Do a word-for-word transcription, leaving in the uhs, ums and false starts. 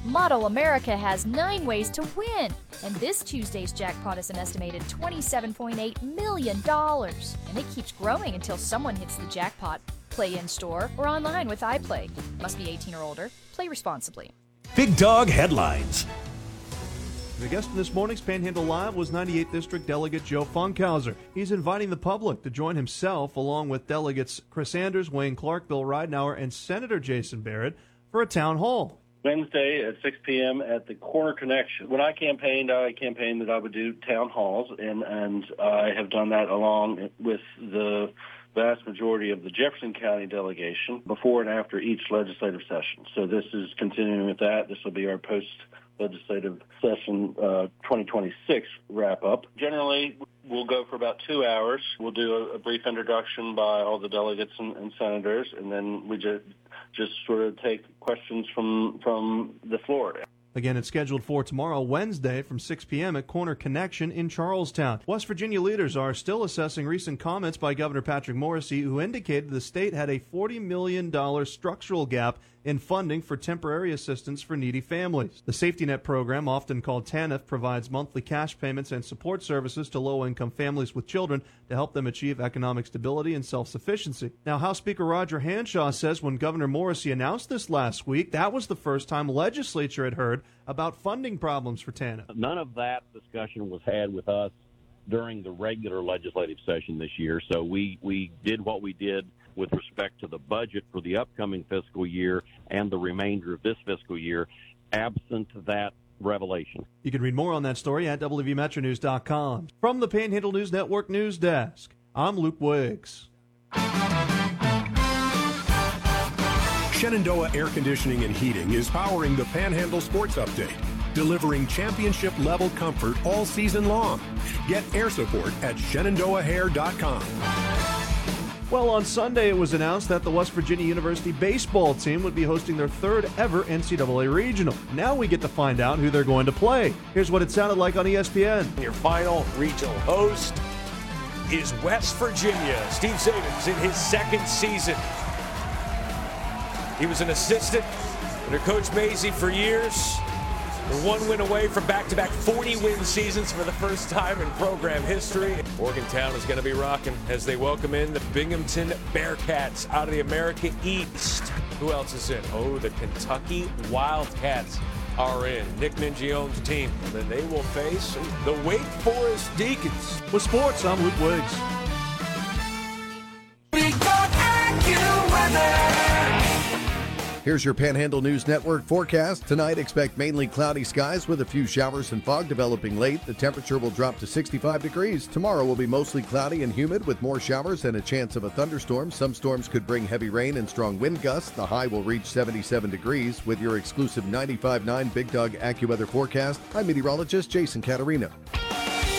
Model America has nine ways to win, and this Tuesday's jackpot is an estimated twenty-seven point eight million dollars. And it keeps growing until someone hits the jackpot. Play in-store or online with iPlay. Must be eighteen or older. Play responsibly. Big Dog Headlines. The guest in this morning's Panhandle Live was ninety-eighth District Delegate Joe Funkhauser. He's inviting the public to join himself, along with delegates Chris Sanders, Wayne Clark, Bill Ridenour, and Senator Jason Barrett, for a town hall. Wednesday at six p.m. at the Corner Connection. When I campaigned, I campaigned that I would do town halls, and, and I have done that along with the vast majority of the Jefferson County delegation before and after each legislative session. So this is continuing with that. This will be our post-legislative session uh, twenty twenty-six wrap-up. Generally, we'll go for about two hours. We'll do a, a brief introduction by all the delegates and, and senators, and then we just, just sort of take questions from, from the floor. Again, it's scheduled for tomorrow, Wednesday, from six p.m. at Corner Connection in Charlestown. West Virginia leaders are still assessing recent comments by Governor Patrick Morrisey, who indicated the state had a forty million dollars structural gap in funding for temporary assistance for needy families. The Safety Net program, often called TANF, provides monthly cash payments and support services to low-income families with children to help them achieve economic stability and self-sufficiency. Now, House Speaker Roger Hanshaw says when Governor Morrisey announced this last week, that was the first time legislature had heard about funding problems for TANF. None of that discussion was had with us during the regular legislative session this year, so we, we did what we did with respect to the budget for the upcoming fiscal year and the remainder of this fiscal year, absent that revelation. You can read more on that story at W V Metro News dot com. From the Panhandle News Network News Desk, I'm Luke Wiggs. Shenandoah Air Conditioning and Heating is powering the Panhandle Sports Update, delivering championship-level comfort all season long. Get air support at Shenandoah Hair dot com. Well, on Sunday, it was announced that the West Virginia University baseball team would be hosting their third ever N C double A regional. Now we get to find out who they're going to play. Here's what it sounded like on E S P N. Your final regional host is West Virginia. Steve Saban's in his second season. He was an assistant under Coach Mazey for years. We're one win away from back-to-back forty-win seasons for the first time in program history. Morgantown is going to be rocking as they welcome in the Binghamton Bearcats out of the America East. Who else is in? Oh, the Kentucky Wildcats are in. Nick Mingione's team. And then they will face the Wake Forest Deacons. With sports, I'm Luke Wiggs. Here's your Panhandle News Network forecast. Tonight, expect mainly cloudy skies with a few showers and fog developing late. The temperature will drop to sixty-five degrees. Tomorrow will be mostly cloudy and humid with more showers and a chance of a thunderstorm. Some storms could bring heavy rain and strong wind gusts. The high will reach seventy-seven degrees. With your exclusive ninety-five point nine Big Dog AccuWeather forecast, I'm meteorologist Jason Catarino.